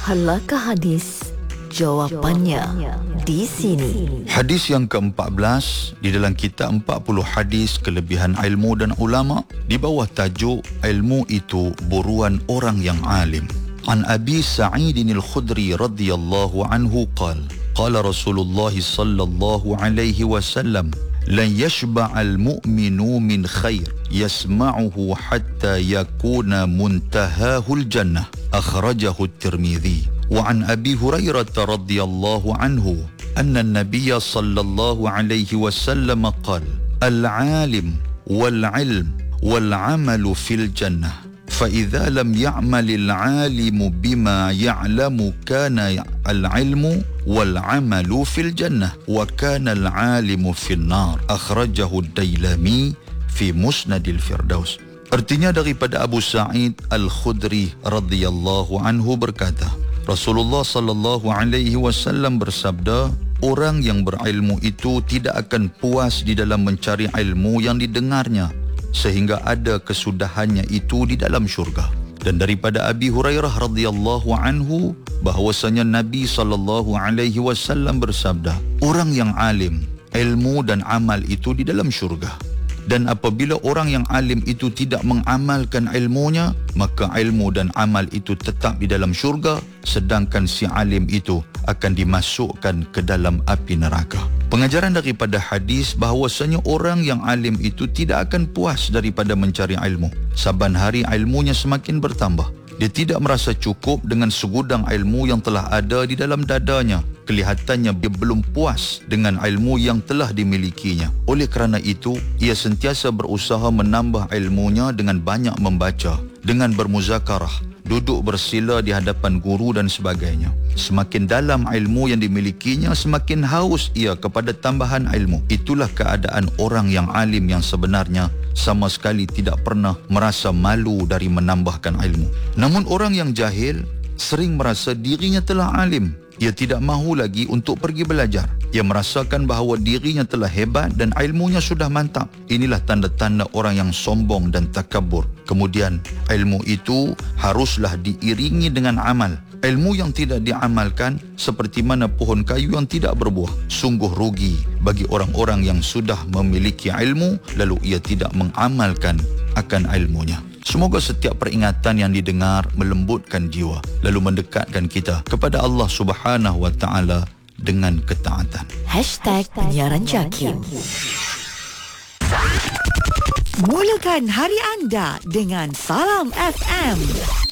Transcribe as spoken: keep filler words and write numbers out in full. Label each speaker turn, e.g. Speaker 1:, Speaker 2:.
Speaker 1: Halakah hadis? Jawapannya di sini.
Speaker 2: Hadis yang keempat belas di dalam kitab empat puluh hadis kelebihan ilmu dan ulama, di bawah tajuk ilmu itu buruan orang yang alim. An Abi Sa'id al-Khudri radhiyallahu anhu qala qala Rasulullah sallallahu alaihi wasallam lan yashba'al mu'minu min khair yasma'uhu hatta yakuna muntahahul jannah, akhrajahu at-Tirmidzi. Wa an Abi Hurairah radhiyallahu anhu anna an-nabiy sallallahu alaihi wasallam qala al-'alim wal-'ilm wal-'amalu fil jannah fa idza lam ya'mal al-'alimu bima ya'lamu kana al-'ilmu wal-'amalu fil jannah wa kana al-'alimu fil nar, akhrajahu ad-Dailami fi Musnadil Firdaus. Artinya daripada Abu Sa'id al-Khudri radhiyallahu anhu berkata, Rasulullah sallallahu alaihi wasallam bersabda, orang yang berilmu itu tidak akan puas di dalam mencari ilmu yang didengarnya sehingga ada kesudahannya itu di dalam syurga. Dan daripada Abi Hurairah radhiyallahu anhu bahwasanya Nabi sallallahu alaihi wasallam bersabda, orang yang alim, ilmu dan amal itu di dalam syurga. Dan apabila orang yang alim itu tidak mengamalkan ilmunya, maka ilmu dan amal itu tetap di dalam syurga, sedangkan si alim itu akan dimasukkan ke dalam api neraka. Pengajaran daripada hadis bahawasanya orang yang alim itu tidak akan puas daripada mencari ilmu. Saban hari ilmunya semakin bertambah. Dia tidak merasa cukup dengan segudang ilmu yang telah ada di dalam dadanya. Kelihatannya dia belum puas dengan ilmu yang telah dimilikinya. Oleh kerana itu, ia sentiasa berusaha menambah ilmunya dengan banyak membaca, dengan bermuzakarah, duduk bersila di hadapan guru dan sebagainya. Semakin dalam ilmu yang dimilikinya, semakin haus ia kepada tambahan ilmu. Itulah keadaan orang yang alim yang sebenarnya, sama sekali tidak pernah merasa malu dari menambahkan ilmu. Namun orang yang jahil sering merasa dirinya telah alim. Ia tidak mahu lagi untuk pergi belajar. Ia merasakan bahawa dirinya telah hebat dan ilmunya sudah mantap. Inilah tanda-tanda orang yang sombong dan takabur. Kemudian ilmu itu haruslah diiringi dengan amal. Ilmu yang tidak diamalkan seperti mana pohon kayu yang tidak berbuah. Sungguh rugi bagi orang-orang yang sudah memiliki ilmu lalu ia tidak mengamalkan akan ilmunya. Semoga setiap peringatan yang didengar melembutkan jiwa lalu mendekatkan kita kepada Allah Subhanahu wa taala dengan ketaatan.
Speaker 1: Hashtag Penyiaran Jakim.
Speaker 3: Mulakan hari anda dengan Salam F M.